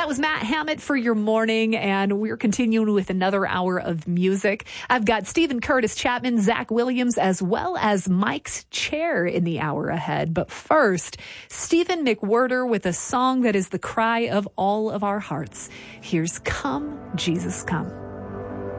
That was Matt Hammett for your morning, and we're continuing with another hour of music. I've got Stephen Curtis Chapman, Zach Williams, as well as Mike's Chair in the hour ahead. But first, Stephen McWhirter with a song that is the cry of all of our hearts. Here's Come, Jesus Come.